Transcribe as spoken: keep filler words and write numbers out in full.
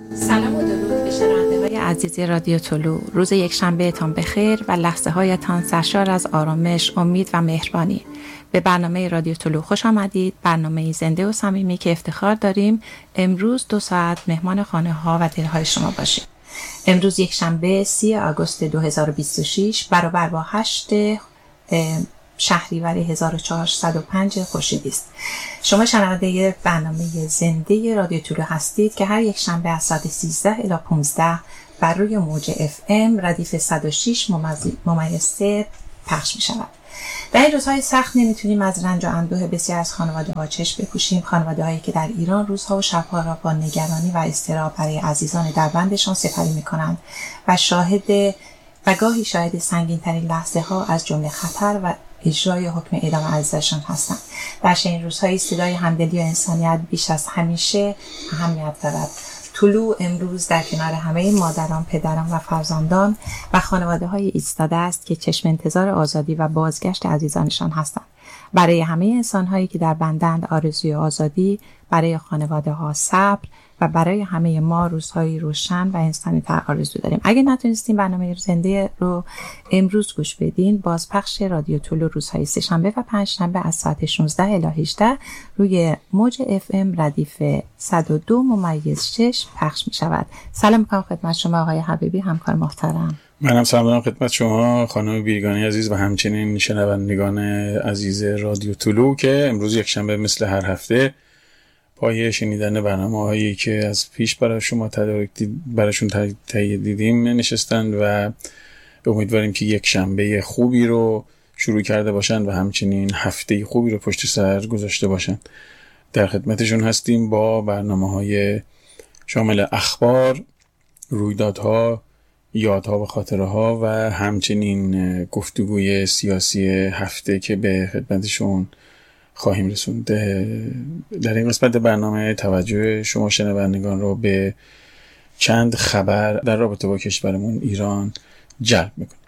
سلام و درود به شنونده‌های عزیز رادیو طلوع. روز یکشنبه تان بخیر و لحظه هایتان سرشار از آرامش، امید و مهربانی. به برنامه رادیو طلوع خوش آمدید. برنامه زنده و صمیمی که افتخار داریم امروز دو ساعت مهمان خانه ها و دلهای شما باشیم. امروز یکشنبه سی آگوست دو هزار و بیست و شش برابر با هشت شهریور هزار و چهارصد و پنج خورشیدی است. شما شنونده برنامه زنده رادیو طلوع هستید که هر یک شنبه از ساعت سیزده الی پانزده بر روی موج اف ام ردیف صد و شش ممیز سه پخش می شود. در این روزهای سخت نمیتونیم از رنج و اندوه بسیار از خانواده ها چشم بپوشیم. خانواده هایی که در ایران روزها و شبها را با نگرانی و اضطراب برای عزیزان در بندشان سپری می کنند و شاهد و گاهی شاهد سنگین ترین لحظه ها از جمله خطر و اجرای حکم اعدام عزیزشان هستند. در چنین روزهای صدای همدلی و انسانیت بیش از همیشه اهمیت دارد. طلوع امروز در کنار همه مادران، پدران و فرزندان و خانواده‌های ایستاده است که چشم انتظار آزادی و بازگشت عزیزانشان هستند. برای همه انسان‌هایی که در بندند آرزوی آزادی، برای خانواده‌ها صبر و برای همه ما روزهای روشن و انسانی تر آرزو داریم. اگه نتونستین برنامه زنده رو امروز گوش بدین، بازپخش رادیو طلوع روزهای سه شنبه و پنج شنبه از ساعت شانزده الی هجده روی موج اف ام ردیف صد و دو ممیز شش پخش می شود. سلام میکنم خدمت شما آقای حبیبی، همکار محترم. منم سلام دارم خدمت شما خانم بیرگانی عزیز و همچنین شنوندگان عزیز رادیو طلوع که امروز یک شنبه مثل هر هفته پای شنیدن برنامه‌هایی که از پیش برای شما تدارک دید براشون تهیه دیدیم نشستن و امیدواریم که یک شنبه خوبی رو شروع کرده باشن و همچنین هفته خوبی رو پشت سر گذاشته باشن. در خدمتشون هستیم با برنامه‌های شامل اخبار، رویدادها، یادها و خاطره‌ها و همچنین گفتگوی سیاسی هفته که به خدمتشون خواهیم رسوند. در این قسمت برنامه توجه شما شنوندگان رو به چند خبر در رابطه با کشورمون ایران جلب میکنیم.